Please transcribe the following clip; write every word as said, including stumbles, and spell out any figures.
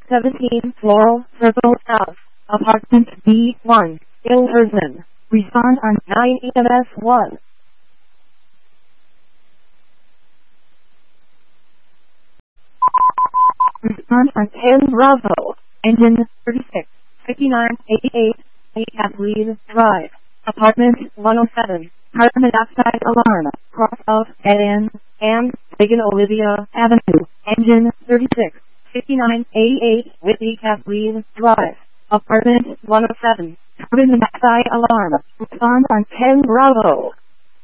seventeen Floral Circle House, Apartment B one, Ilverston. Respond on nine E M S one. Respond on ten Bravo. Engine thirty-six, fifty-nine eighty-eight, A Kathleen Drive, Apartment one oh seven, carbon monoxide alarm, cross of N N, and Megan Olivia Avenue, Engine thirty-six, fifty-nine eighty-eight, Whitney Kathleen Drive, Apartment one oh seven, carbon monoxide alarm. Respond on ten Bravo.